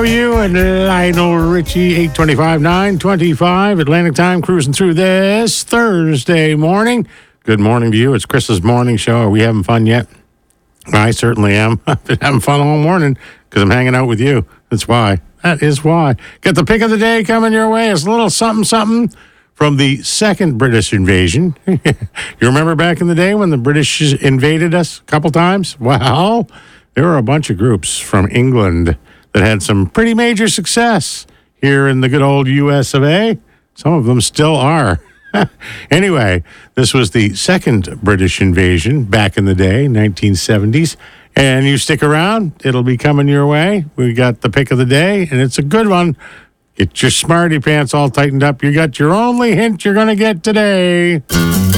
You and Lionel Richie, 825, 925 Atlantic time, cruising through this Thursday morning. Good morning to you. It's Chris's morning show. Are we having fun yet? I certainly am. I've been having fun all morning because I'm hanging out with you. That's why. That is why. Get the pick of the day coming your way. It's a little something from the second British invasion. You remember back in the day when the British invaded us a couple times? Well, there were a bunch of groups from England that had some pretty major success here in the good old US of A. Some of them still are. Anyway, this was the second British invasion back in the day, 1970s. And you stick around, it'll be coming your way. We got the pick of the day, and it's a good one. Get your smarty pants all tightened up. You got your only hint you're going to get today.